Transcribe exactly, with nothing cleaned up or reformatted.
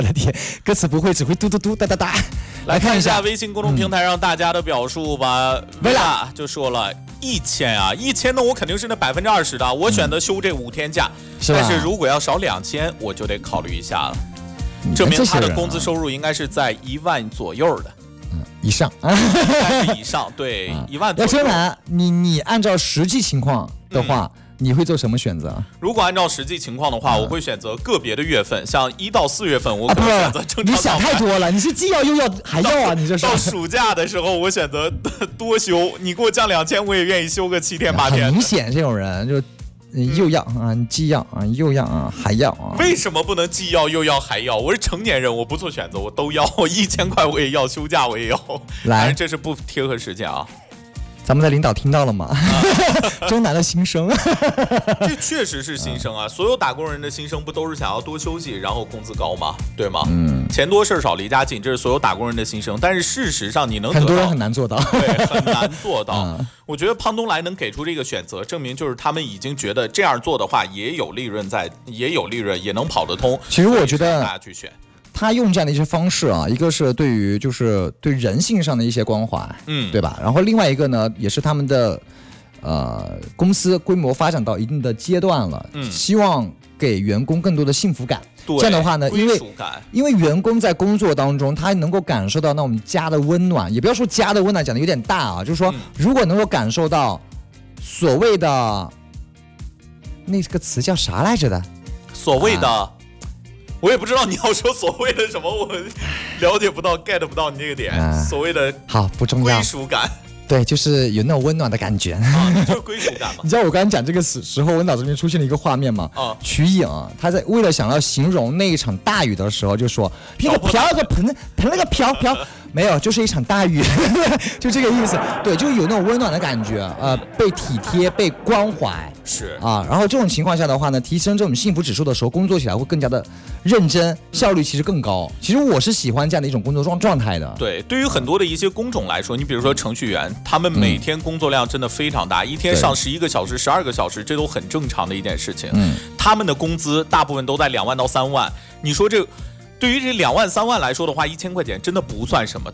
我的天，歌词不会，只会嘟嘟嘟哒哒哒。 来看一下微信公众平台上大家的表述吧。薇拉就说了一千啊，一千呢我肯定是那百分之二十的，我选择休这五天假， 是但是如果要少两千，我就得考虑一下了。证明他的工资收入应该是在一万左右的。 以上， 应该是以上，对，啊、一万左右。 要真然，你你按照实际情况的话、嗯，你会做什么选择？ 如果按照实际情况的话，嗯、我会选择个别的月份，像一到四月份，我可能选择正常、啊。 你想太多了，你是既要又要还要啊！你这是到暑假的时候，我选择多休，你给我降两千，我也愿意休个七天八天。 很明显，这种人就。又要啊，既要啊，又要啊，还要啊！ 为什么不能既要又要还要？我是成年人，我不做选择，我都要。我一千块我也要，休假我也要。来，这是不贴合实践啊。 咱们的领导听到了吗？中南的心声， 这确实是心声啊！所有打工人的心声不都是想要多休息，然后工资高吗？对吗？嗯，钱多事少离家近，这是所有打工人的心声。但是事实上，你能得到很多人很难做到， 对，很难做到。嗯、我觉得胖东来能给出这个选择，证明就是他们已经觉得这样做的话也有利润在，也有利润，也能跑得通。 其实我觉得大家去选。 他用这样的一些方式啊，一个是对于就是对人性上的一些关怀，嗯，对吧？然后另外一个呢，也是他们的呃公司规模发展到一定的阶段了，嗯，希望给员工更多的幸福感。这样的话呢，因为因为员工在工作当中，他能够感受到那我们家的温暖，也不要说家的温暖讲的有点大啊，就是说、嗯、如果能够感受到所谓的那个词叫啥来着的， 所谓的。啊我也不知道你要说所谓的什么，我了解不到 get 不到你这个点、啊、所谓的好不重要归属感， 对，就是有那种温暖的感觉啊，就是归属感嘛。 你知道我刚刚讲这个时候我脑子里面出现了一个画面吗？啊，瞿颖他在为了想要形容那一场大雨的时候就说那个瓢个盆盆那个瓢瓢没有，就是一场大雨就这个意思。对，就有那种温暖的感觉，呃，被体贴被关怀是啊。然后这种情况下的话呢，提升这种幸福指数的时候，工作起来会更加的认真，效率其实更高。其实我是喜欢这样的一种工作状状态的。 对，对于很多的一些工种来说，你比如说程序员，他们每天工作量真的非常大，嗯、一天上十一个小时、十二个小时，这都很正常的一件事情。嗯，他们的工资大部分都在两万到三万，你说这对于这两万三万来说的话，一千块钱真的不算什么。